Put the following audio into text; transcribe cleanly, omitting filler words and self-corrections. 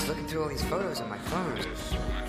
was looking through all these photos on my phone.